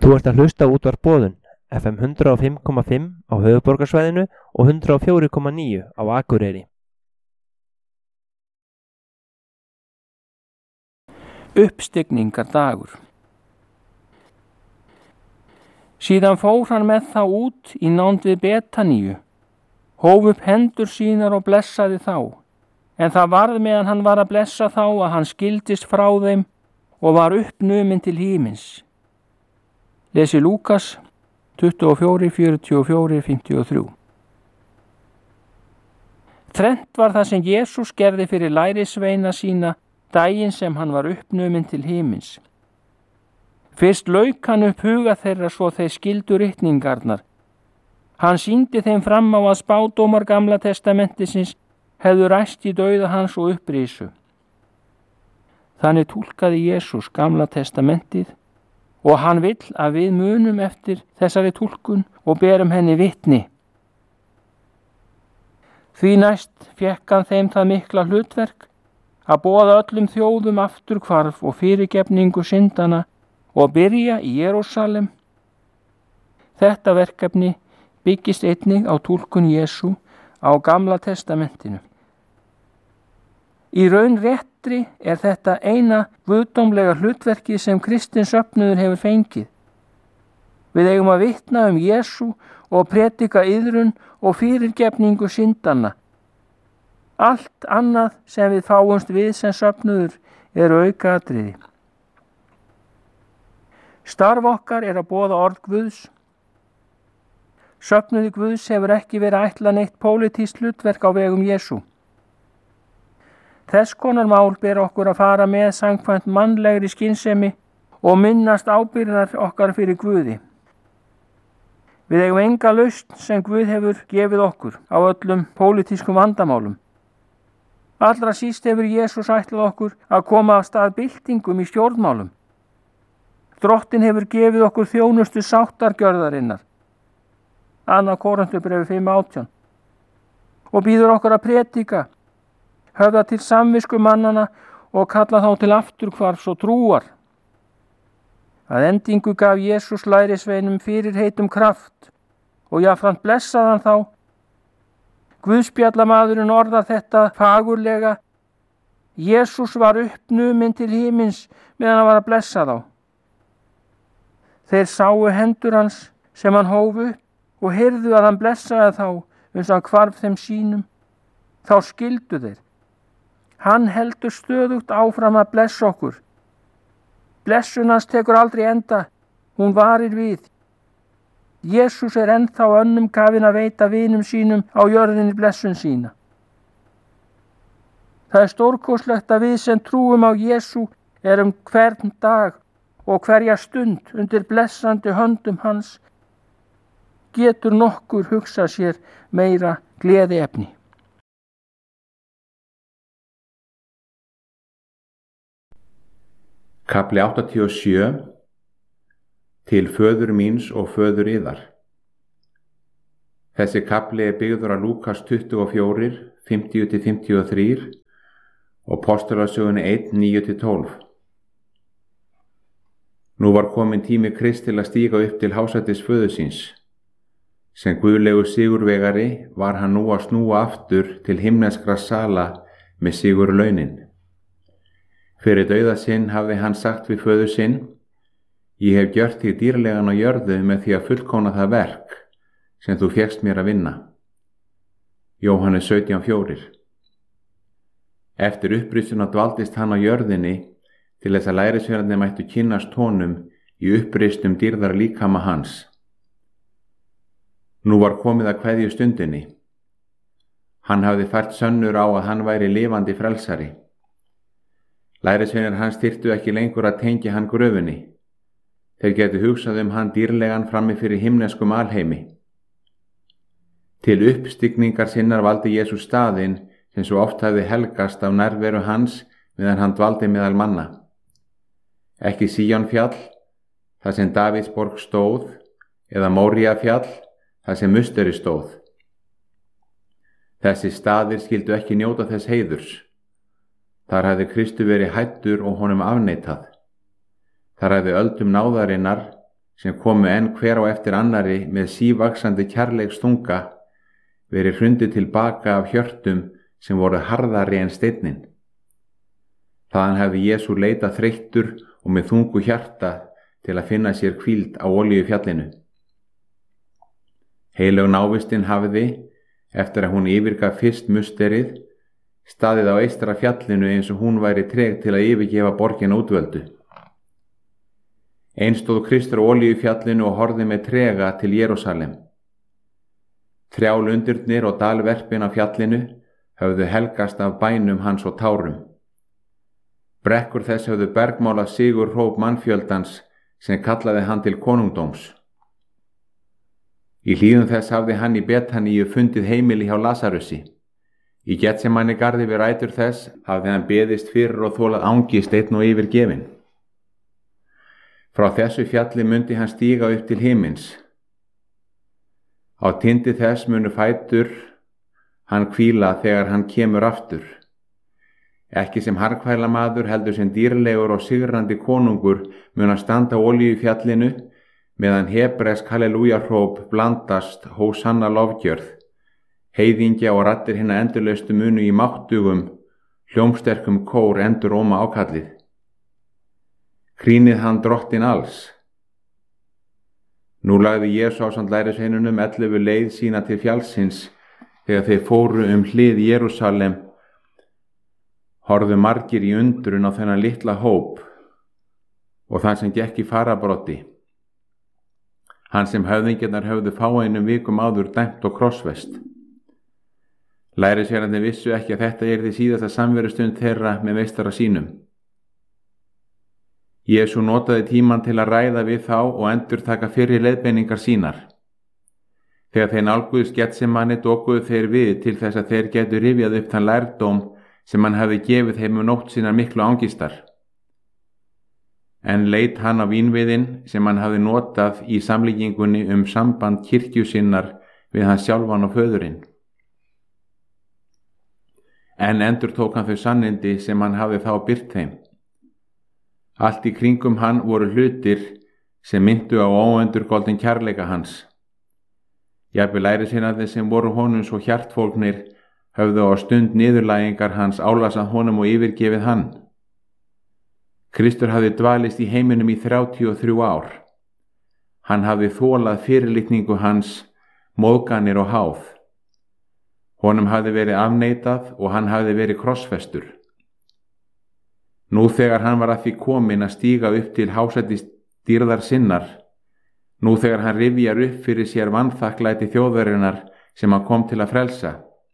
Þú ert að hlusta á Útvarp Boðun, FM 105,5 á höfuðborgarsvæðinu og 104,9 á Akureyri. Uppstigningardagur. Síðan fór hann með þá út í nánd við Betaníu, hóf upp hendur sínar og blessaði þá, en það varð meðan hann var að blessa þá að hann skildist frá þeim og var uppnuminn til himins. Lesi Lúkas 24, 44, 53. Þrennt var það sem Jesús gerði fyrir lærisveina sína daginn sem hann var uppnuminn til himins. Fyrst lauk hann upp huga þeirra svo þeir skildu ritningarnar. Hann sýndi þeim fram á að spádómar Gamla testamentisins hefðu ræst í dauða hans og upprisu. Þannig túlkaði Jesús Gamla testamentið og hann vill að við munum eftir þessari túlkun og berum henni vitni. Því næst fékk hann þeim það mikla hlutverk að boða öllum þjóðum afturhvarf og fyrirgefningu syndana og byrja í Jerúsalem. Þetta verkefni byggist einnig á túlkun Jesú á Gamla testamentinu. Í raun réttri er þetta eina guðdómlega hlutverkið sem kristinn söfnuður hefur fengið. Við eigum að vitna Jesú og predika iðrun og fyrirgefningu syndanna. Allt annað sem við fáumst við sem söfnuður eru aukaatriði. Starf okkar er að boða orð Guðs. Söfnuði Guðs hefur ekki verið ætlað neitt pólitískt hlutverk á vegum Jesú. Þess konar mál ber okkur að fara með samkvæmt mannlegri skynsemi og minnast ábyrgðar okkar fyrir Guði. Við eigum enga lausn sem Guð hefur gefið okkur á öllum pólitískum vandamálum. Allra síst hefur Jesús ætlað okkur að koma af stað byltingum í stjórnmálum. Drottinn hefur gefið okkur þjónustu sáttargjörðarinnar. 2. Korinthubréfi 5:18 og býður okkur að predika, höfða til samvisku mannana og kalla þá til afturhvarfs og trúar. Að endingu gaf Jesús lærisveinum fyrirheit kraft og jafnframt blessaði hann þá. Guðspjallamaðurinn orðar þetta fagurlega: Jesús var uppnuminn til himins meðan hann var að blessa þá. Þeir sáu hendur hans sem hann hóf upp og heyrðu að hann blessaði þá uns hann hvarf þeim sínum. Þá skildu þeir. Hann heldur stöðugt áfram að blessa okkur. Blessun hans tekur aldrei enda, hún varir við. Jesús er ennþá önnum kafinn að veita vinum sínum á jörðinni blessun sína. Það er stórkostlegt að við sem trúum á Jesú erum hvern dag og hverja stund undir blessandi höndum hans. Getur nokkur hugsað sér meira gleðiefni. Kafli 87. Til föður míns og föður yðar. Þessi kafli er byggður á Lúkas 24, 50-53 og Postulasögunni 1, 9-12. Nú var komin tími Krists til að stíga upp til hásætis föður síns. Sem guðlegu sigurvegari var hann nú að snúa aftur til himneskra sala með sigurlaunin. Fyrir dauða sinn hafði hann sagt við föður sinn: Ég hef gjört þig dýrlegan á jörðu með því að fullkomna það verk sem þú fékkst mér að vinna. Jóhannes 17:4. Eftir upprisuna dvaldist hann á jörðinni til þess að lærisveinarnir mættu kynnast honum í uppristum dýrðar líkama hans. Nú var komið að kveðju stundinni. Hann hafði fært sönnur á að hann væri lifandi frelsari. Lærisveinar hans þyrftu ekki lengur að tengja hann gröfunni. Þeir getu hugsað hann dýrlegan frammi fyrir himneskum alheimi. Til uppstigningar sinnar valdi Jesús staðinn sem svo oft hafði helgast af nærveru hans meðan hann dvaldi meðal manna. Ekki Síonfjall, þar sem Davíðsborg stóð, eða Móríafjall, þar sem musteri stóð. Þessi staðir skildu ekki njóta þess heiðurs. Þar hafði Kristu verið hæddur og honum afneitað. Þar hafði öldum náðarinnar, sem komu enn hver á eftir annari með sívaxandi kærleikstunga, verið hrundið tilbaka af hjörtum sem voru harðari en steinnin. Þaðan hefði Jesú leitað þreyttur og með þungu hjarta til að finna sér hvíld á Olíufjallinu. Heilög návistin hafði, eftir að hún yfirgaf fyrst musterið, staðið á eystra fjallinu eins og hún væri treg til að yfirgefa borgina útvöldu. Eins stóð Kristur á Olíufjallinu og horfði með trega til Jerúsalem. Trjálundurnir og dalverpin á fjallinu höfðu helgast af bænum hans og tárum. Brekkur þess höfðu bergmálað sigur hróp mannfjöldans sem kallaði hann til konungdóms. Í hlíðum þess hafði hann í Betaníu fundið heimili hjá Lasarusi. Í Getsemanni garði við rætur þess hafði hann beðist fyrir og þolað angist einn og yfirgefinn. Frá þessu fjalli mundi hann stíga upp til himins. Á tindi þess munu fætur hann hvíla þegar hann kemur aftur. Ekki sem harkvælamaður heldur sem dýrlegur og sigrandi konungur mun hann standa á Olíufjallinu meðan hebresk hallelújahróp blandast hósanna lofgjörð, heiðingja og raddir hinna endurlaustu munu í máttugum, hljómsterkum kór enduróma ákallið. Krýnið hann drottin alls. Nú lagði Jesú ásamt lærisveinunum 11 leið sína til fjallsins. Þegar þeir fóru hlið Jerúsalem, horfðu margir í undrun á þennan litla hóp og þann sem gekk í farabroddi. Hann sem höfðingjarnar höfðu fáeinum vikum áður dæmt og krossfest. Lærisveinarnir vissu ekki að þetta yrði síðasta samverustund þeirra með meistara sínum. Jesú notaði tímann til að ræða við þá og endurtaka fyrri leiðbeiningar sínar. Þegar þeir nálguðust Getsemanni dokuðu þeir við til þess að þeir gætu rifjað upp þann lærdóm sem hann hafði gefið þeim nótt sínar miklu angistar. En leit hann á vínviðinn sem hann hafði notað í samlíkingunni samband kirkju sinnar við hann sjálfan og föðurinn. En endurtók hann þau sannindi sem hann hafði þá birt þeim. Allt í kringum hann voru hlutir sem myndu á óendurgoldin kærleika hans. Jafnvel lærisveinarnir sem voru honum svo hjartfólgnir höfðu á stund niðurlægingar hans álasað honum og yfirgefið hann. Kristur hafði dvalist í heiminum í 33 ár. Hann hafði þolað fyrirlitningu hans, móðganir og háð. Honum hafði verið afneitað og hann hafði verið krossfestur. Nú þegar hann var að því kominn að stíga upp til hásætis dýrðar sinnar, nú þegar hann rifjar upp fyrir sér vanþakklæti þjóðarinnar sem hann kom til að frelsa,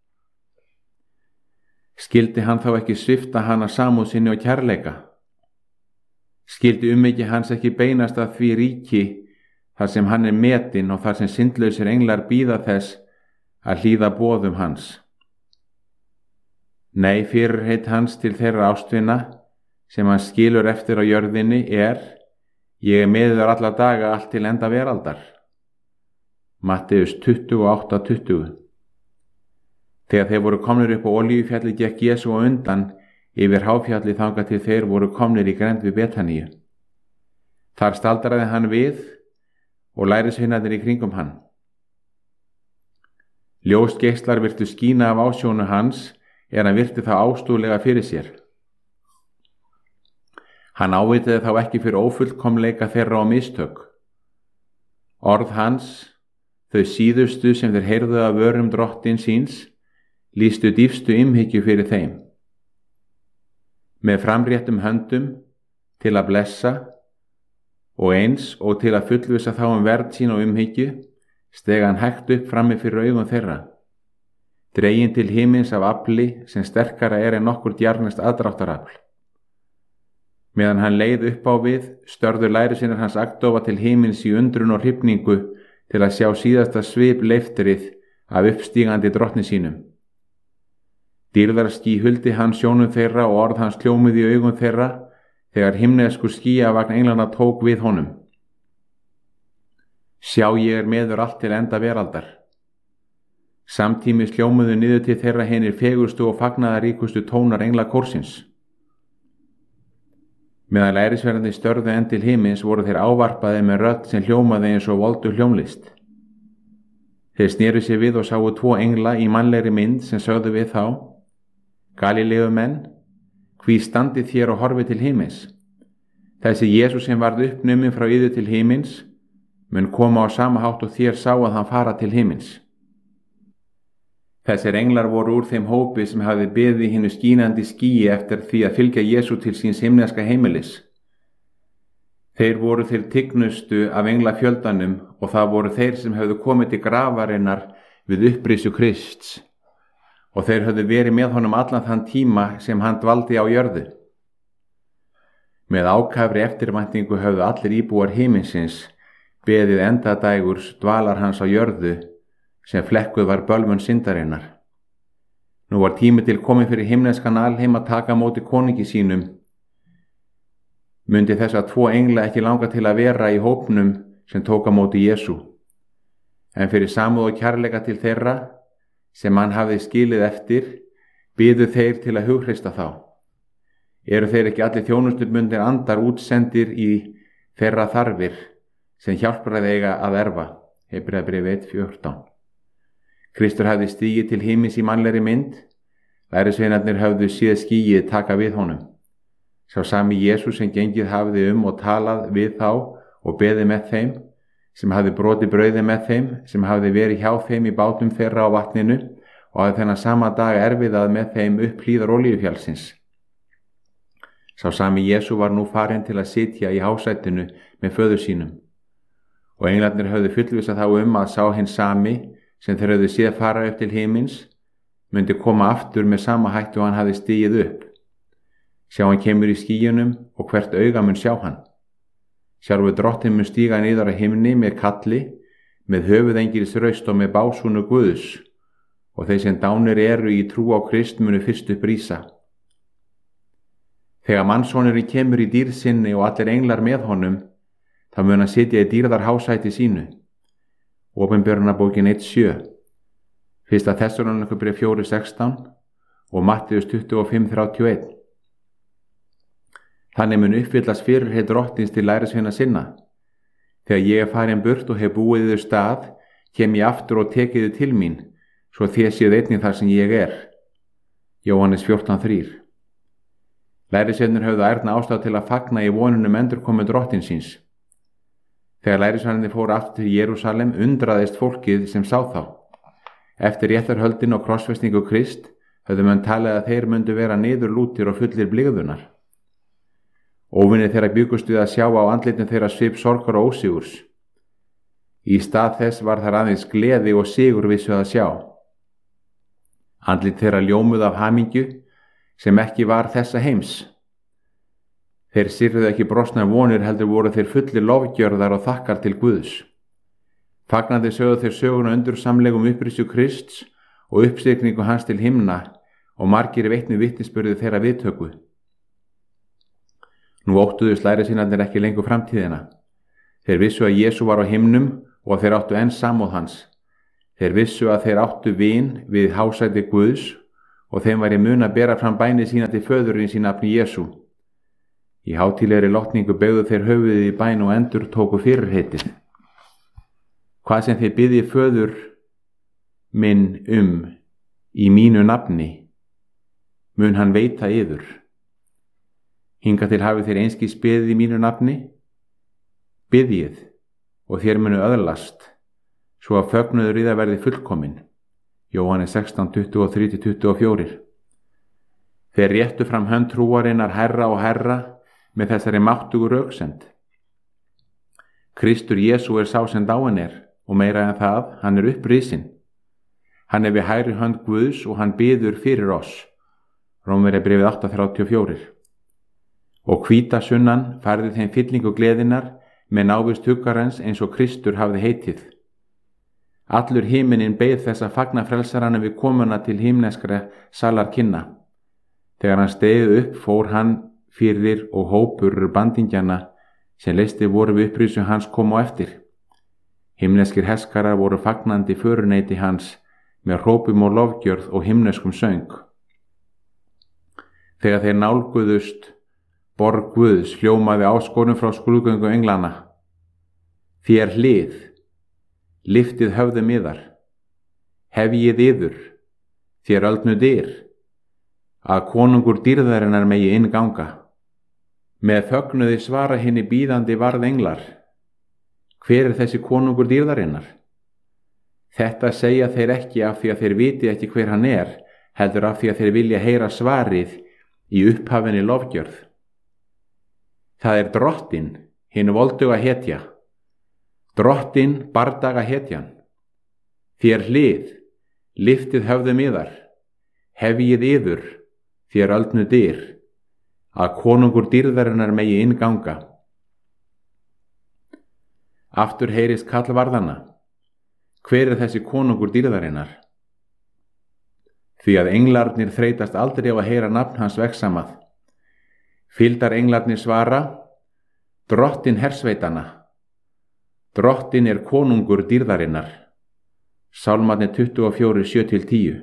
skildi hann þá ekki svipta hana samúð sinni og kærleika? Skildi umhyggja hans ekki beinast að því ríki þar sem hann er metinn og þar sem syndlausir englar bíða þess að hlýða boðum hans? Nei, fyrirheit hans til þeirra ástvina sem hann skilur eftir á jörðinni ég er með þér alla daga allt til enda veraldar. Matteus 28:20. Þegar þeir voru komnir upp á Olíufjalli gekk Jesú á undan yfir háfjalli þangað til þeir voru komnir í grennd við Betaníu. Þar staldraði hann við og lærisveinarnir í kringum hann. Ljósgeislar virtu skína af ásjónu hans hann virti það ástúðlega fyrir sér. Hann ávitaði þá ekki fyrir ófullkomleika þeirra og mistök. Orð hans, þau síðustu sem þeir heyrðu af vörum drottins síns, lýstu dýpstu umhyggju fyrir þeim. Með framréttum höndum til að blessa og eins og til að fullvissa þá verð sín og umhyggju, steg hann hægt upp frammi fyrir augum þeirra, dreginn til himins af afli sem sterkara en nokkur djarnest aðdráttarafl. Meðan hann leið upp á við, störðu lærisveinar hans agndofa til himins í undrun og hrifningu til að sjá síðasta svip leiftrið af uppstígandi drottni sínum. Dýrðarský huldi hans sjónum þeirra og orð hans hljómuð í augum þeirra þegar himneskur skýjavagn englana tók við honum. Sjá, ég er með þér allt til enda veraldar. Samtímis hljómuðu niður til þeirra hinir fegustu og fagnaðaríkustu tónar englakórsins. Meðan lærisveinarnir störðu enn til himins voru þeir ávarpaði með rödd sem hljómaði eins og voldu hljómlist. Þeir sneru sér við og sáu 2 engla í mannlegri mynd sem sögðu við þá: Galileumenn, hví standið þér og horfið til himins? Þessi Jesús sem varð uppnuminn frá yður til himins mun koma á sama hátt og þér sáu hann fara til himins. Þessir englar voru úr þeim hópi sem hafði beðið hinnu skínandi skýi eftir því að fylgja Jesú til síns himneska heimilis. Þeir voru þeir tignustu af englafjöldanum og það voru þeir sem höfðu komið til grafarinnar við upprísu Krists og þeir höfðu verið með honum allan þann tíma sem hann dvaldi á jörðu. Með ákafri eftirvæntingu höfðu allir íbúar himinsins beðið endadægurs dvalar hans á jörðu sem flekkuð var bölvun syndarinnar. Nú var tími til komið fyrir himneskan alheim að taka á móti konungi sínum. Mundi þessa 2 engla ekki langa til að vera í hópnum sem tók á móti Jesú. En fyrir samúð og kærleika til þeirra sem hann hafði skilið eftir, biðu þeir til að hughrista þá. Eru þeir ekki allir þjónustubundir andar útsendir í þeirra þarfir sem hjálpræði eiga að erfa? Hebreabréf 1:14. Kristur hafði stigið til himins í mannlegri mynd, lærisveinarnir höfðu séð skýið taka við honum. Sá sami Jesús sem gengið hafði og talað við þá og beðið með þeim, sem hafði brotið brauðið með þeim, sem hafði verið hjá þeim í bátum þeirra á vatninu og hafði þennan sama dag erfiðað með þeim upp hlíðar Olíufjallsins. Sá sami Jesú var nú farinn til að sitja í hásætinu með föður sínum og englarnir höfðu fullvissað þá að sá hinn sami sem þeir höfðu séð fara upp til himins myndi koma aftur með sama hættu og hann hafði stigið upp. Sjá, hann kemur í skýjunum og hvert auga mun sjá hann. Sjálfur Drottinn mun stíga niður á himni með kalli, með höfuðengils raust og með básúnu Guðs, og þeir sem dánir eru í trú á Krist munu fyrst upp rísa. Þegar mannssonurinn kemur í dýrð sinni og allir englar með honum, þá mun hann sitja í dýrðarhásæti sínu. Opinberunarbókin 1:7, 1. Þessalóníkubréf 4:16 og Matteus 25:31. Þannig mun uppfyllast fyrirheit Drottins til lærisveina sinna. Þegar ég er farin burt og hef búið yður stað, kem ég aftur og tekið þið til mín, svo þér séð einnig þar sem ég er. Jóhannes 14:3. Lærisveinir höfðu ærna ástæðu til að fagna í vonunum endurkomu Drottinsins. Þegar lærisveinarnir fóru aftur til Jerúsalem undraðist fólkið sem sá þá. Eftir réttarhöldin og krossfestingu Krist höfðu menn talið að þeir myndu vera niðurlútir og fullir blygðunar. Óvinir þeirra byggust við að sjá á andlitum þeirra svip sorgar og ósigurs. Í stað þess var þar aðeins gleði og sigurvissu að sjá. Andlit þeirra ljómuð af hamingju sem ekki var þessa heims. Þeir syrðu ekki brostnar vonir heldur voru þeir fullir lofgjörðar og þakkar til Guðs. Fagnandi sögðu þeir söguna undursamlegum upprísu Krists og uppstigningu hans til himna og margir veitnu vitnisburði þeirra viðtöku. Nú óttuðust lærisveinarnir ekki lengur framtíðina. Þeir vissu að Jesú var á himnum og þeir áttu enn samúð hans. Þeir vissu að þeir áttu vin við hásæti Guðs og þeim væri mun að bera fram bænir sína til föðurins í nafni Jesú. Í hátíðlegri lotningu beygðu þeir höfuðið í bæn og endur tóku fyrirheitið. Hvað sem þeir biðji föður minn í mínu nafni, mun hann veita yður. Hingað til hafið þeir einskis beðið í mínu nafni, biðjið og þér munu öðlast, svo að fögnuður yðar verði fullkomin. Jóhannes 16:23-24. Þeir réttu fram hönd trúarinnar herra og herra með þessari máttugu röksend. Kristur Jesú sá sem dáinn og meira en það, hann upprisinn. Hann við hægri hönd Guðs og hann biður fyrir oss. Rómverjabréfið 8:34. Og hvíta sunnan færði þeim fyllingu gleðinnar með návist huggarans eins og Kristur hafði heitið. Allur himinin beið þess að fagna frelsaranum við komuna til himneskra salar kynna. Þegar hann steig upp fór hann fyrir og hópur bandingjana sem leisti voru við upprísu hans kom á eftir. Himneskir heskarar voru fagnandi föruneyti hans með hrópum og lofgjörð og himneskum söng. Þegar þeir nálguðust Borg Guðs hljómaði áskorun frá skrúðgöngu englana. Þér hlið, liftið höfðum yðar, hefjið yður, þér öldnu dyr, að konungur dýrðarinnar megi innganga. Með fögnuði svara hinni bíðandi varð englar. Hver er þessi konungur dýrðarinnar? Þetta segja þeir ekki af því að þeir viti ekki hver hann er, heldur af því að þeir vilja heyra svarið í upphafinni lofgjörð. Það er Drottinn, hinn volduga hetja, Drottinn bardaga hetjan. Þér hlið, liftið höfðum yðar, hefjið yður, þér öldnu dyr, að konungur dýrðarinnar megi innganga. Aftur heyrist kall varðanna. Hver er þessi konungur dýrðarinnar? Því að englarnir þreytast aldrei á að heyra nafn hans vegsamað. Fylgdar englarnir svara, Drottinn hersveitanna. Drottinn er konungur dýrðarinnar. Sálmarnir 24, 7-10.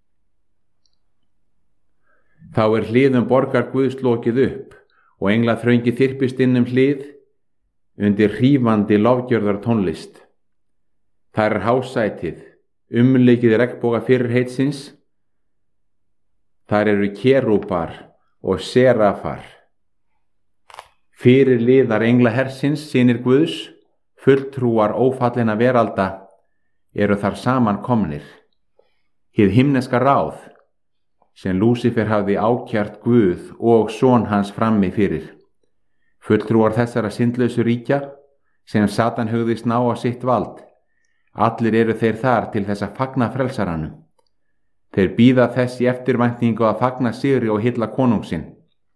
Þá er hliðum borgar Guðs lokið upp og engla þröngi þyrpist inn hlið undir hrífandi lofgjörðar tónlist. Það er hásætið, umleikið regnboga fyrirheitsins. Þar eru kerúbar og serafar. Fyrir liðar engla hersins, synir Guðs, fulltrúar ófallina veralda, eru þar saman komnir. Hið himneska ráð, sem Lúsifer hafði ákjart Guð og son hans frammi fyrir. Fulltrúar þessara syndlausu ríkja, sem Satan hugðist ná á sitt vald. Allir eru þeir þar til þess að fagna frelsaranum. Þeir bíða þess í eftirvæntingu að fagna sigri og hylla konungsinn.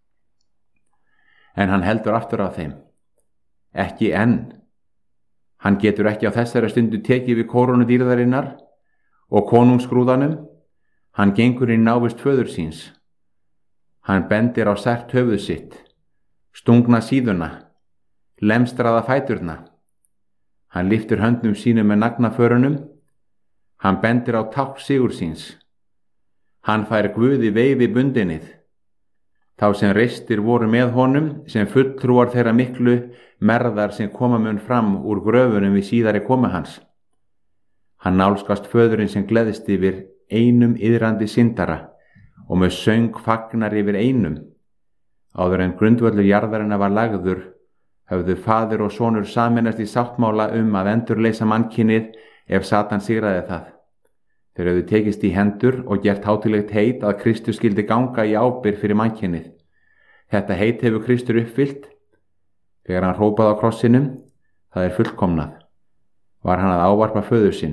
En hann heldur aftur á þeim. Ekki enn. Hann getur ekki á þessari stundu tekið við kórónu dýrðarinnar og konungsgrúðanum. Hann gengur í návist föður síns. Hann bendir á sært höfuð sitt, stungna síðuna, lemstraða fæturna. Hann lyftir höndum sínum með nagnaförunum. Hann bendir á tákn sigur síns. Hann fær Guði veifi bundinið. Þá sem reistir voru með honum, sem fulltrúar þeirra miklu merðar sem koma mun fram úr gröfunum við síðari komu hans. Hann nálskast föðurinn sem gleðst yfir einum iðrandi syndara og með söng fagnar yfir einum. Áður en grundvöllur jarðarinnar var lagður, höfðu faðir og sonur sameinast í sáttmála að endurleysa mannkynið ef Satan sigraði það. Þeir höfðu tekist í hendur og gert hátíðlegt heit að Kristur skyldi ganga í ábyrgð fyrir mannkynið. Þetta heit hefur Kristur uppfyllt. Þegar hann hrópaði á krossinum, það er fullkomnað, var hann að ávarpa föður sinn.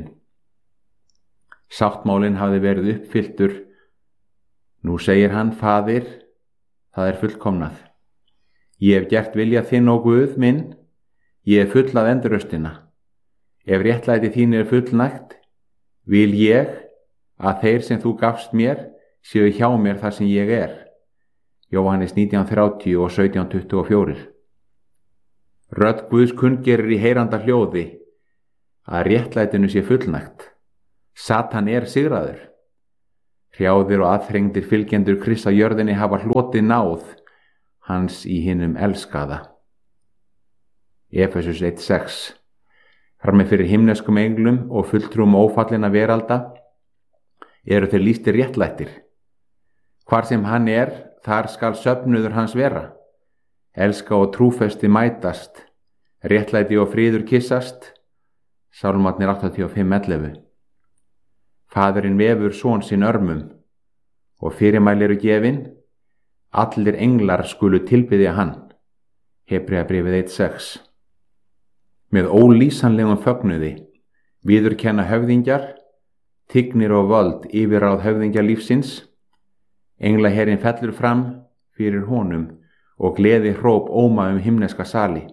Sáttmálinn hafði verið uppfylltur. Nú segir hann, Faðir, það er fullkomnað. Ég hef gert vilja þinn og Guð minn, ég hef fullað endurröstina. Ef réttlæti þín er fullnægt, vil ég að þeir sem þú gafst mér séu hjá mér þar sem ég er. Jóhannes 19:30 og 17:24. Rödd Guðs kunngerir í heyranda hljóði að réttlætinu sé fullnægt. Satan er sigraður. Hrjáðir og aðþrengdir fylgjendur Krists á jörðinni hafa hlotið náð hans í hinum elskaða. Efesus 1:6. Frammi fyrir himneskum englum og fulltrúum ófallina veralda eru þeir lýstir réttlættir. Hvar sem hann er, þar skal söfnuður hans vera. Elska og trúfesti mætast, réttlæti og friður kissast. Sálmarnir 85:11. Faðurinn vefur son sinn örmum og fyrirmæli eru gefin. Allir englar skulu tilbiðja hann. Hebreabréfið 1:6. Með ólýsanlegum fögnuði viðurkenna höfðingjar, tignir og völd yfirráð höfðingja lífsins. Englaherinn fellur fram fyrir honum og gleði hróp óma himneska sali.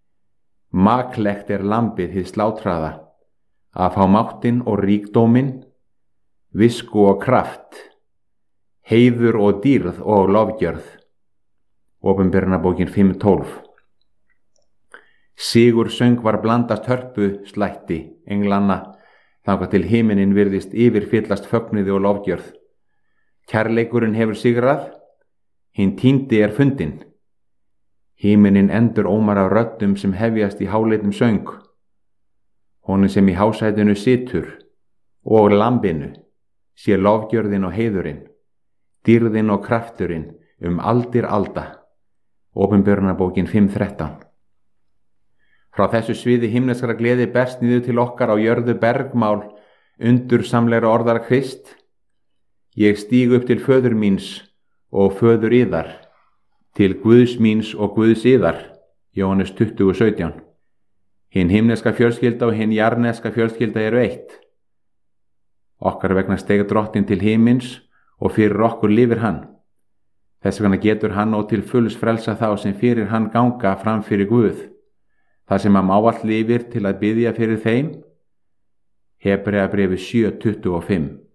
Maklegt er lambið hið slátraða, að fá máttinn og ríkdóminn, visku og kraft, heiður og dýrð og lofgjörð. Opinberunarbókin 5:12. Sigur söng var blandast hörpu slætti englanna, þangað til himinin virðist yfirfyllast fögnuði og lofgjörð. Kærleikurinn hefur sigrað, hinn týndi er fundinn. Híminin endur ómar af röddum sem hefjast í háleitum söng. Honum sem í hásætinu situr og lambinu sé lofgjörðin og heiðurinn, dýrðin og krafturinn aldir alda. Opinberunarbókin 5:13. Frá þessu sviði himneskra gleði berst niður til okkar á jörðu bergmál undursamlegra orðar Krist. Ég stíg upp til föður míns og föður yðar, til Guðs míns og Guðs yðar. Jóhannes 20:17. Hinn himneska fjölskylda og hinn jarneska fjölskylda eru eitt. Okkar vegna steig drottinn til himins og fyrir okkur lifir hann. Þess vegna getur hann og til fulls frelsa þá sem fyrir hann ganga fram fyrir Guð, þar sem hann ávallt lifir til að biðja fyrir þeim. Hebreabréfið 7:25.